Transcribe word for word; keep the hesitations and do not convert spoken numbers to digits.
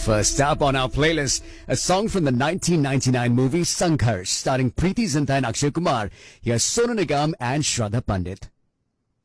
First up on our playlist, a song from the nineteen ninety-nine movie Sangharsh, starring Preeti Zinta and Akshay Kumar. Here's Sonu Nigam and Shraddha Pandit.